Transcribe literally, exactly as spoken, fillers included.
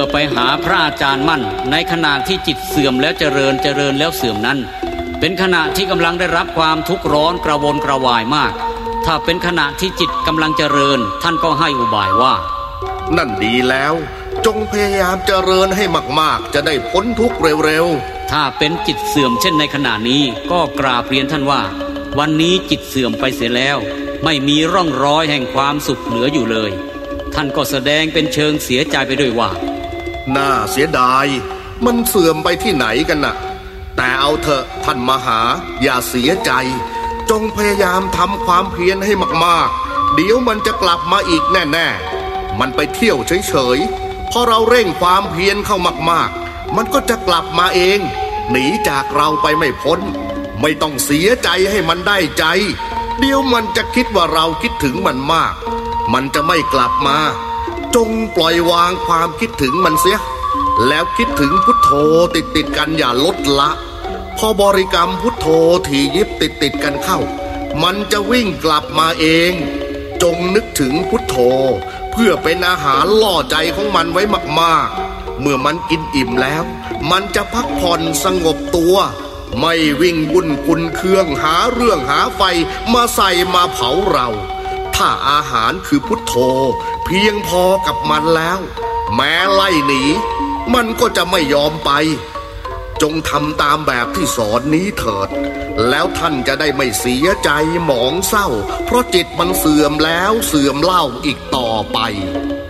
ไปหาพระอาจารย์มั่นในขณะที่จิตเสื่อมแล้วเจริญเจริญแล้วเสื่อมนั้นเป็นขณะที่กำลังได้รับความทุกข์ร้อนกระวนกระวายมากถ้าเป็นขณะที่จิตกำลังเจริญท่านก็ให้อุบายว่านั่นดีแล้วจงพยายามเจริญให้มากๆจะได้พ้นทุกข์เร็วๆถ้าเป็นจิตเสื่อมเช่นในขณะนี้ก็กราบเรียนท่านว่าวันนี้จิตเสื่อมไปเสียแล้วไม่มีร่องรอยแห่งความสุขเหลืออยู่เลยท่านก็แสดงเป็นเชิงเสียใจไปด้วยว่าน่าเสียดายมันเสื่อมไปที่ไหนกันน่ะแต่เอาเถอะท่านมหาอย่าเสียใจจงพยายามทำความเพียรให้มากๆเดี๋ยวมันจะกลับมาอีกแน่ๆมันไปเที่ยวเฉยๆพอเราเร่งความเพียรเข้ามากๆมันก็จะกลับมาเองหนีจากเราไปไม่พ้นไม่ต้องเสียใจให้มันได้ใจเดี๋ยวมันจะคิดว่าเราคิดถึงมันมากมันจะไม่กลับมาจงปล่อยวางความคิดถึงมันเสียแล้วคิดถึงพุทโธติดติดกันอย่าลดละพอบริกรรมพุทโธถี่ยิบติดติดกันเข้ามันจะวิ่งกลับมาเองจงนึกถึงพุทโธเพื่อเป็นอาหารล่อใจของมันไว้มากๆเมื่อมันกินอิ่มแล้วมันจะพักผ่อนสงบตัวไม่วิ่งวุ่นคุนเคืองหาเรื่องหาไฟมาใส่มาเผาเราถ้าอาหารคือพุทโธเพียงพอกับมันแล้วแม้ไล่หนีมันก็จะไม่ยอมไปจงทำตามแบบที่สอนนี้เถิดแล้วท่านจะได้ไม่เสียใจหมองเศร้าเพราะจิตมันเสื่อมแล้วเสื่อมเล่าอีกต่อไป